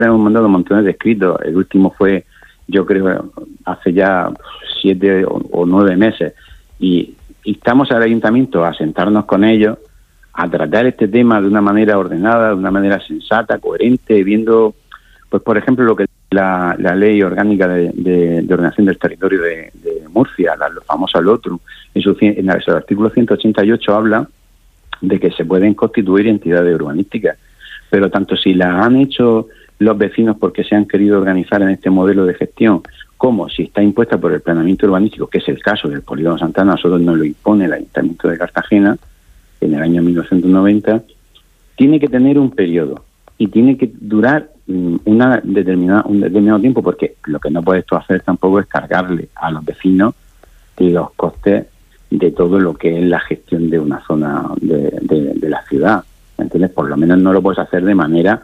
hemos mandado montones de escritos. El último fue, yo creo, hace ya 7 o 9 meses. Y instamos al ayuntamiento a sentarnos con ellos, a tratar este tema de una manera ordenada, de una manera sensata, coherente, viendo, pues por ejemplo, lo que la ley orgánica de ordenación del territorio de Murcia, la famosa LOTRU, en el artículo 188 habla de que se pueden constituir entidades urbanísticas, pero tanto si las han hecho los vecinos porque se han querido organizar en este modelo de gestión, como si está impuesta por el planeamiento urbanístico, que es el caso del Polígono Santana, nosotros nos lo impone el Ayuntamiento de Cartagena en el año 1990, tiene que tener un periodo y tiene que durar un determinado tiempo, porque lo que no puedes tú hacer tampoco es cargarle a los vecinos los costes de todo lo que es la gestión de una zona de la ciudad. ¿Entiendes? Por lo menos no lo puedes hacer de manera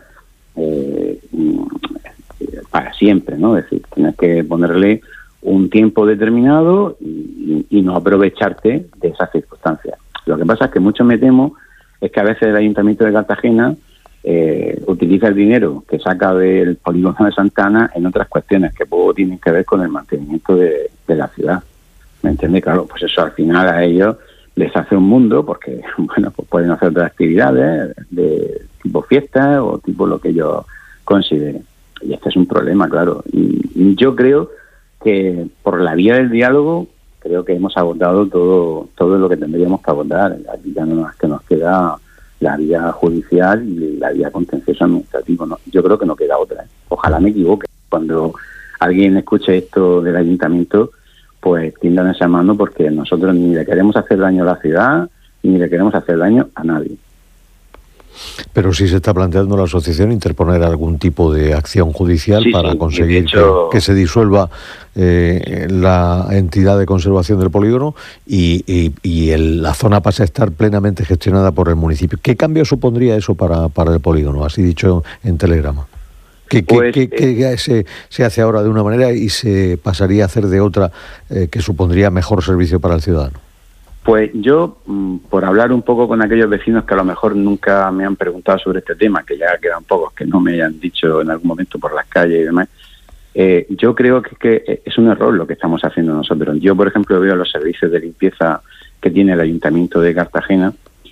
para siempre, ¿no? Es decir, tienes que ponerle un tiempo determinado y no aprovecharte de esas circunstancias. Lo que pasa es que mucho me temo es que a veces el Ayuntamiento de Cartagena utiliza el dinero que saca del Polígono de Santana en otras cuestiones que poco tienen que ver con el mantenimiento de la ciudad. ¿Me entiendes? Claro, pues eso al final a ellos les hace un mundo, porque bueno, pues pueden hacer otras actividades de tipo fiestas o tipo lo que ellos consideren. Y este es un problema, claro. Y yo creo que por la vía del diálogo creo que hemos abordado todo lo que tendríamos que abordar. Aquí ya no más que nos queda la vía judicial y la vía contencioso administrativo, ¿no? Yo creo que no queda otra, ¿eh? Ojalá me equivoque. Cuando alguien escuche esto del ayuntamiento, pues tiendan esa mano, porque nosotros ni le queremos hacer daño a la ciudad, ni le queremos hacer daño a nadie. Pero sí se está planteando la asociación interponer algún tipo de acción judicial para conseguir que se disuelva la entidad de conservación del polígono y la zona pase a estar plenamente gestionada por el municipio. ¿Qué cambio supondría eso para el polígono? Así dicho en telegrama. ¿Qué se hace ahora de una manera y se pasaría a hacer de otra que supondría mejor servicio para el ciudadano? Pues yo, por hablar un poco con aquellos vecinos que a lo mejor nunca me han preguntado sobre este tema, que ya quedan pocos que no me hayan dicho en algún momento por las calles y demás, yo creo que es un error lo que estamos haciendo nosotros. Yo, por ejemplo, veo los servicios de limpieza que tiene el Ayuntamiento de Cartagena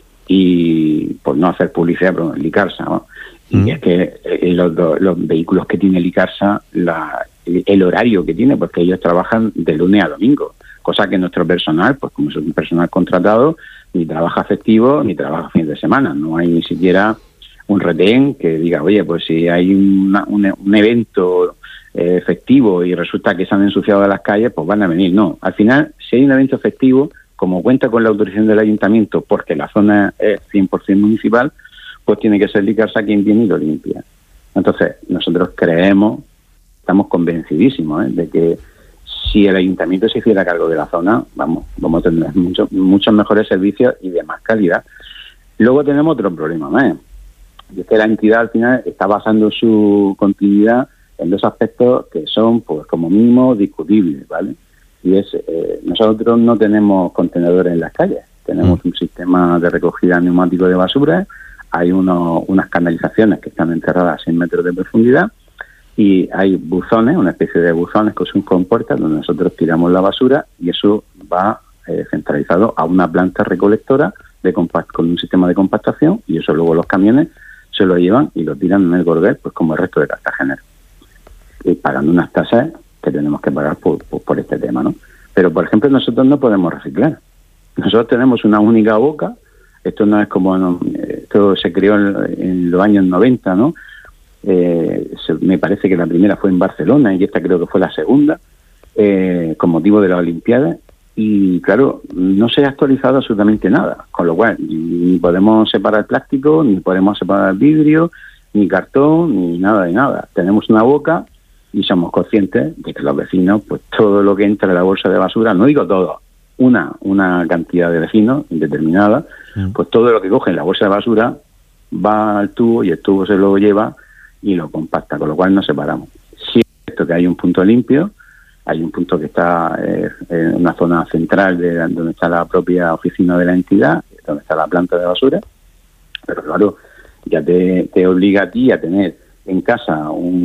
y, por no hacer publicidad, pero el Licarsa, ¿no? Y es que los vehículos que tiene el Licarsa, el horario que tiene, porque ellos trabajan de lunes a domingo, cosa que nuestro personal, pues como es un personal contratado, ni trabaja festivo ni trabaja fin de semana. No hay ni siquiera un retén que diga, oye, pues si hay un evento festivo y resulta que se han ensuciado de las calles, pues van a venir. No, al final, si hay un evento festivo, como cuenta con la autorización del ayuntamiento, porque la zona es 100% municipal, pues tiene que ser Licarsa quien viene y lo limpia. Entonces, nosotros estamos convencidísimos de que si el ayuntamiento se hiciera cargo de la zona, vamos a tener muchos mejores servicios y de más calidad. Luego tenemos otro problema más, y es que la entidad al final está basando su continuidad en dos aspectos que son, pues como mínimo, discutibles, ¿vale? Y es, nosotros no tenemos contenedores en las calles, tenemos un sistema de recogida neumático de basura, hay unas canalizaciones que están enterradas a 6 metros de profundidad, y hay buzones, una especie de buzones que son compuertas donde nosotros tiramos la basura y eso va centralizado a una planta recolectora con un sistema de compactación, y eso luego los camiones se lo llevan y lo tiran en el bordel, pues como el resto de Cartagena, y pagando unas tasas que tenemos que pagar por este tema, ¿no? Pero, por ejemplo, nosotros no podemos reciclar. Nosotros tenemos una única boca. Esto no es como... esto se creó en los años 90, ¿no? Me parece que la primera fue en Barcelona y esta creo que fue la segunda, con motivo de las Olimpiadas, y claro, no se ha actualizado absolutamente nada, con lo cual ni podemos separar plástico, ni podemos separar vidrio, ni cartón, ni nada de nada. Tenemos una boca y somos conscientes de que los vecinos, pues todo lo que entra en la bolsa de basura, no digo todo, una cantidad de vecinos indeterminada, pues todo lo que coge en la bolsa de basura va al tubo y el tubo se lo lleva y lo compacta, con lo cual nos separamos. Sí es cierto que hay un punto limpio, hay un punto que está en una zona central donde está la propia oficina de la entidad, donde está la planta de basura, pero claro, ya te obliga a ti a tener en casa